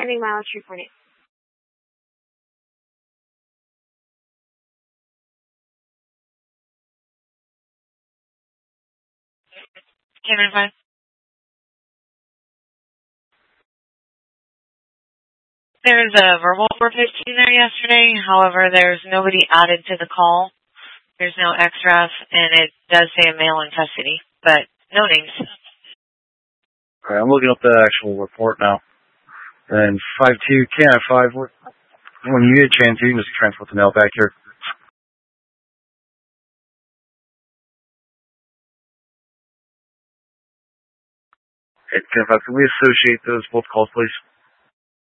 Ending mileage 3.8. Cannon 5. There was a verbal for 15 there yesterday. However, there's nobody added to the call. There's no XREF, and it does say a male in custody, but no names. Okay, I'm looking up the actual report now. And 5-2, Cannon 5, when you get a chance, you can just transport the mail back here. Okay, Cannon 5, can we associate those both calls, please?